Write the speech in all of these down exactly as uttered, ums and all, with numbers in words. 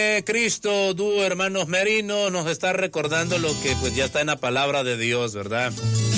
Cristo, dúo hermanos Merino, nos está recordando lo que pues ya está en la palabra de Dios, ¿verdad?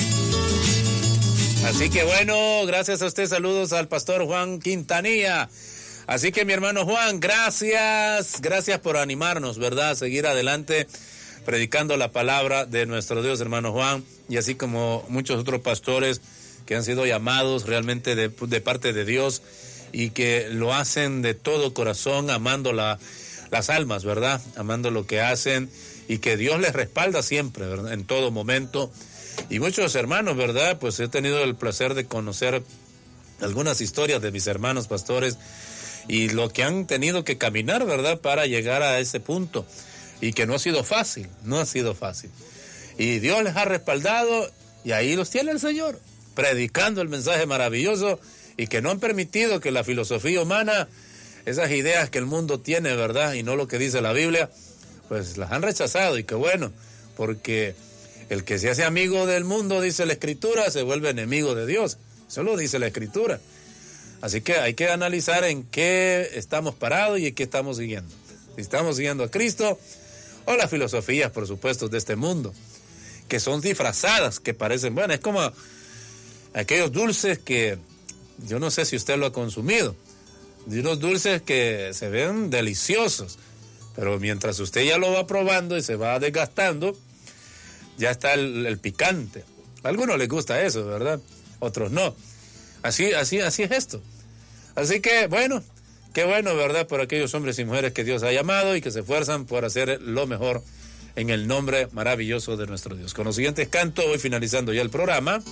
Así que bueno, gracias a usted, saludos al pastor Juan Quintanilla. Así que mi hermano Juan, gracias, gracias por animarnos, ¿verdad? A seguir adelante predicando la palabra de nuestro Dios, hermano Juan, y así como muchos otros pastores que han sido llamados realmente de, de parte de Dios y que lo hacen de todo corazón, amando la, las almas, ¿verdad? Amando lo que hacen y que Dios les respalda siempre, ¿verdad? En todo momento. Y muchos hermanos, ¿verdad? Pues he tenido el placer de conocer algunas historias de mis hermanos pastores y lo que han tenido que caminar, ¿verdad? Para llegar a ese punto. Y que no ha sido fácil, no ha sido fácil. Y Dios les ha respaldado y ahí los tiene el Señor, predicando el mensaje maravilloso y que no han permitido que la filosofía humana, esas ideas que el mundo tiene, ¿verdad? Y no lo que dice la Biblia, pues las han rechazado. Y qué bueno, porque el que se hace amigo del mundo, dice la Escritura, se vuelve enemigo de Dios. Eso lo dice la Escritura. Así que hay que analizar en qué estamos parados y en qué estamos siguiendo. Si estamos siguiendo a Cristo o las filosofías, por supuesto, de este mundo, que son disfrazadas, que parecen, bueno, es como aquellos dulces que, yo no sé si usted lo ha consumido, de unos dulces que se ven deliciosos, pero mientras usted ya lo va probando y se va desgastando, ya está el, el picante. A algunos les gusta eso, ¿verdad? Otros no. Así, así, así es esto. Así que, bueno, qué bueno, ¿verdad? Por aquellos hombres y mujeres que Dios ha llamado y que se esfuerzan por hacer lo mejor en el nombre maravilloso de nuestro Dios. Con los siguientes cantos, voy finalizando ya el programa.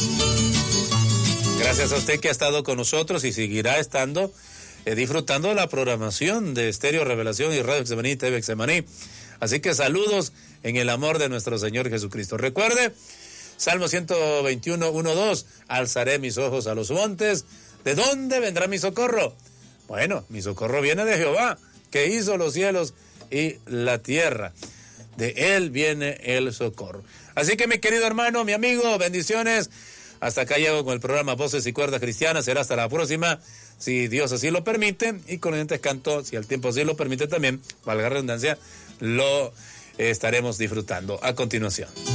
Gracias a usted que ha estado con nosotros y seguirá estando eh, disfrutando de la programación de Estéreo Revelación y Radio Getsemaní y T V Getsemaní. Así que saludos en el amor de nuestro Señor Jesucristo. Recuerde, Salmo ciento veintiuno, uno, dos, alzaré mis ojos a los montes. ¿De dónde vendrá mi socorro? Bueno, mi socorro viene de Jehová, que hizo los cielos y la tierra. De Él viene el socorro. Así que mi querido hermano, mi amigo, bendiciones. Hasta acá llego con el programa Voces y Cuerdas Cristianas. Será hasta la próxima, si Dios así lo permite. Y con el canto, si el tiempo así lo permite también, valga la redundancia, lo estaremos disfrutando a continuación.